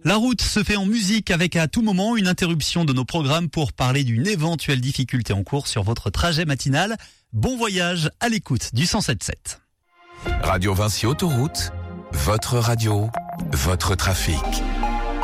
La route se fait en musique avec à tout moment une interruption de nos programmes pour parler d'une éventuelle difficulté en cours sur votre trajet matinal. Bon voyage à l'écoute du 107.7. Radio Vinci Autoroute, votre radio, votre trafic.